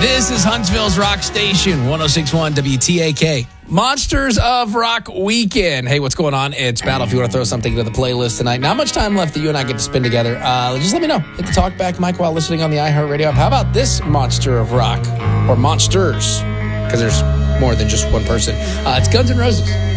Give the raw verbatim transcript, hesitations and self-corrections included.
This is Huntsville's Rock Station, one oh six point one W T A K. Monsters of Rock Weekend. Hey, what's going on? It's Battle. If you want to throw something to the playlist tonight, not much time left that you and I get to spend together. Uh, just let me know. Hit the talk back mic while listening on the iHeartRadio app. How about this Monster of Rock? Or Monsters, because there's more than just one person. Uh, it's Guns N' Roses.